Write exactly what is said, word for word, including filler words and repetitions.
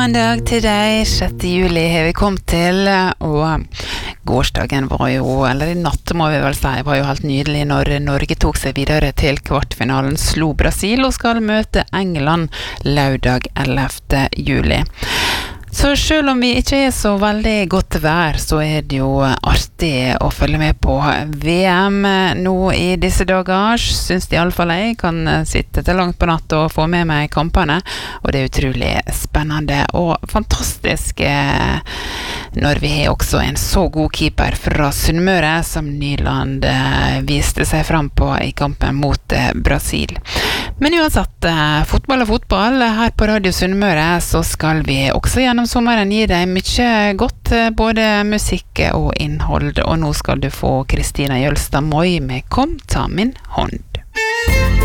mandag til deg, sjette juli har vi kommet til, og gårsdagen var jo, eller i natt må vi vel si, var jo helt nydelig når Norge tok seg videre til kvartfinalen, slo Brasil og skal møte England lørdag ellevte juli. Så selv om vi ikke er så veldig godt vær, så er det jo artig å følge med på V M nå i disse dager. Synes i alle fall jeg kan sitte til langt på natt og få med meg kampene, og det er utrolig spennende og fantastisk når vi har også en så god keeper fra Sunnmøre som Nyland viste seg frem på i kampen mot Brasil. Men uansett, fotball og fotball, her på Radio Sunnmøre så skal vi også gjennom sommeren gi deg mye godt, både musikk og innhold, og nå skal du få Kristina Jølstad Moi med Kom, ta min hånd.